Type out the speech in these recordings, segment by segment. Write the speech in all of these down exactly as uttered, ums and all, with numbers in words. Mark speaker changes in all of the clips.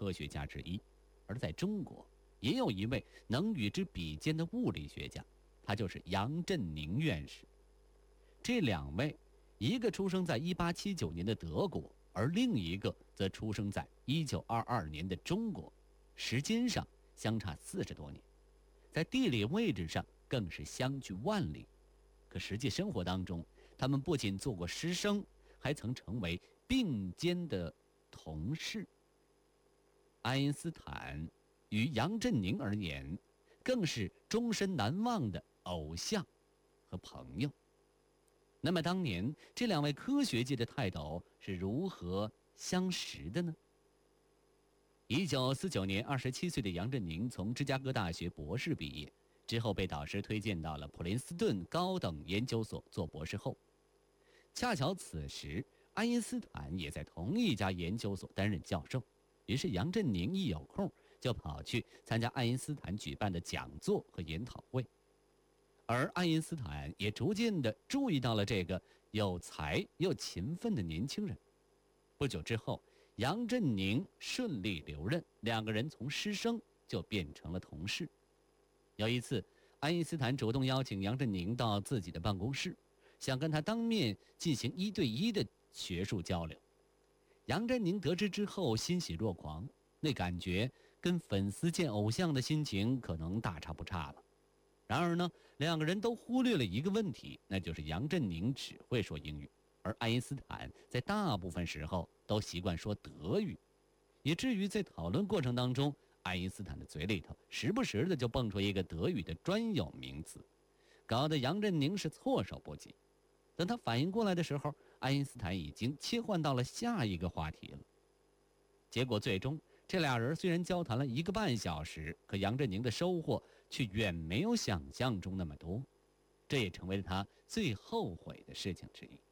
Speaker 1: 科学家之一。而在中国，也有一位能与之比肩的物理学家，他就是杨振宁院士。这两位，一个出生在一八七九年的德国，而另一个则出生在一九二二年的中国，时间上相差四十多年，在地理位置上更是相距万里。可实际生活当中，他们不仅做过师生，还曾成为并肩的同事。爱因斯坦与杨振宁而言，更是终身难忘的偶像和朋友。那么当年这两位科学界的泰斗是如何相识的呢？一九四九年，二十七岁的杨振宁从芝加哥大学博士毕业，之后被导师推荐到了普林斯顿高等研究所做博士后。恰巧此时，爱因斯坦也在同一家研究所担任教授，于是杨振宁一有空就跑去参加爱因斯坦举办的讲座和研讨会。而爱因斯坦也逐渐地注意到了这个有才又勤奋的年轻人。不久之后，杨振宁顺利留任，两个人从师生就变成了同事。有一次，爱因斯坦主动邀请杨振宁到自己的办公室，想跟他当面进行一对一的学术交流。杨振宁得知之后欣喜若狂，那感觉跟粉丝见偶像的心情可能大差不差了。然而呢，两个人都忽略了一个问题，那就是杨振宁只会说英语，而爱因斯坦在大部分时候都习惯说德语，以至于在讨论过程当中，爱因斯坦的嘴里头时不时的就蹦出一个德语的专有名词，搞得杨振宁是措手不及。等他反应过来的时候，爱因斯坦已经切换到了下一个话题了。结果最终这俩人虽然交谈了一个半小时，可杨振宁的收获却远没有想象中那么多，这也成为了他最后悔的事情之一。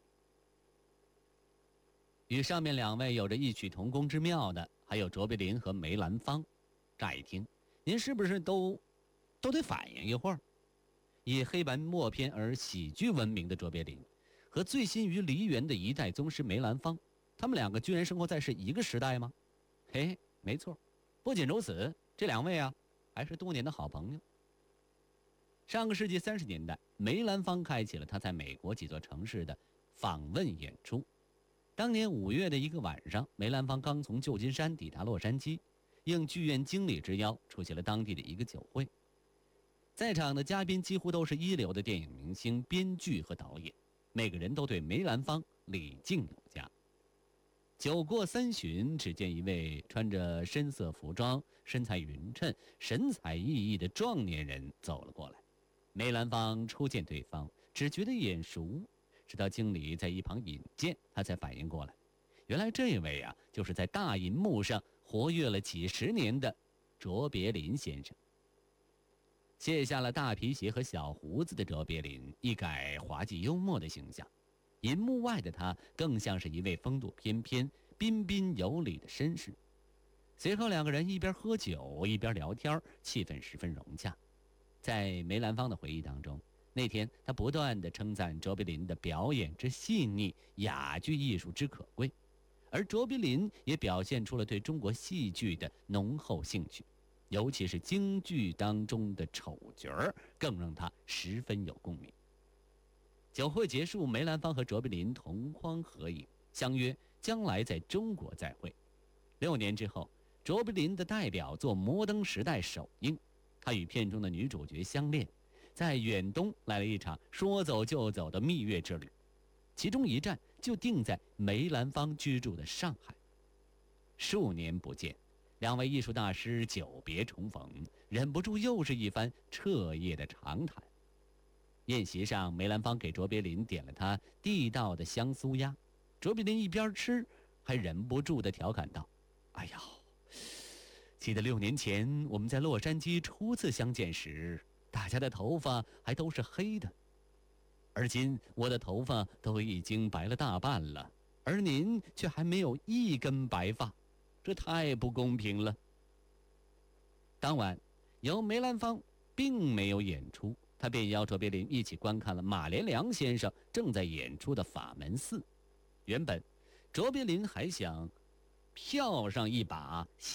Speaker 1: 与上面两位有着异曲同工之妙的，还有卓别林和梅兰芳。乍一听，您是不是都都得反应一会儿？以黑白默片而喜剧闻名的卓别林，和醉心于梨园的一代宗师梅兰芳，他们两个居然生活在是一个时代吗？嘿，没错。不仅如此，这两位啊，还是多年的好朋友。上个世纪三十年代，梅兰芳开启了他在美国几座城市的访问演出。当年五月的一个晚上，梅兰芳刚从旧金山抵达洛杉矶，应剧院经理之邀，出席了当地的一个酒会。在场的嘉宾几乎都是一流的电影明星、编剧和导演，每个人都对梅兰芳礼敬有加。酒过三巡，只见一位穿着深色服装、身材匀称、神采奕奕的壮年人走了过来。梅兰芳初见对方，只觉得眼熟，直到经理在一旁引荐，他才反应过来，原来这位啊，就是在大银幕上活跃了几十年的卓别林先生。卸下了大皮鞋和小胡子的卓别林，一改滑稽幽默的形象，银幕外的他更像是一位风度翩翩、彬彬有礼的绅士。随后两个人一边喝酒一边聊天，气氛十分融洽。在梅兰芳的回忆当中，那天他不断地称赞卓别林的表演之细腻，哑剧艺术之可贵，而卓别林也表现出了对中国戏剧的浓厚兴趣，尤其是京剧当中的丑角儿，更让他十分有共鸣。酒会结束，梅兰芳和卓别林同框合影，相约将来在中国再会。六年之后，卓别林的代表作《摩登时代》首映，他与片中的女主角相恋，在远东来了一场说走就走的蜜月之旅，其中一站就定在梅兰芳居住的上海。数年不见，两位艺术大师久别重逢，忍不住又是一番彻夜的长谈。宴席上，梅兰芳给卓别林点了他地道的香酥鸭，卓别林一边吃还忍不住地调侃道：哎呀，记得六年前我们在洛杉矶初次相见时，大家的头发还都是黑的，而今我的头发都已经白了大半了，而您却还没有一根白发，这太不公平了。当晚，由梅兰芳并没有演出，他便邀卓别林一起观看了马连良先生正在演出的《法门寺》。原本，卓别林还想票上一把